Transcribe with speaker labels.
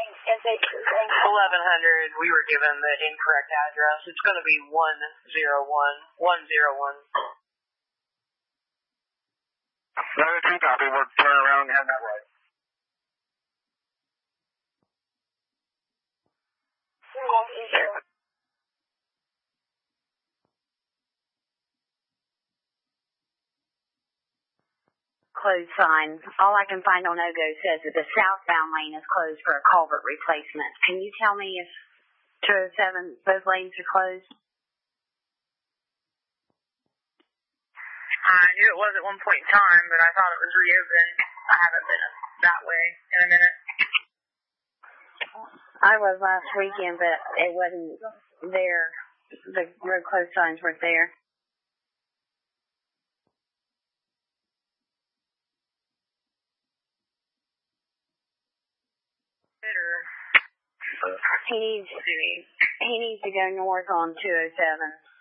Speaker 1: 1100. We were given the incorrect address. It's going to be 101.
Speaker 2: Another 2 copy. We're turning around and heading that way.
Speaker 3: Closed sign. All I can find on OGO says that the southbound lane is closed for a culvert replacement. Can you tell me if 207, both lanes are closed?
Speaker 1: I knew it was at one point in time, but I thought it was reopened. I haven't been that way in a minute.
Speaker 3: I was last weekend, but it wasn't there. The road closed signs weren't there. He needs to go north on 207.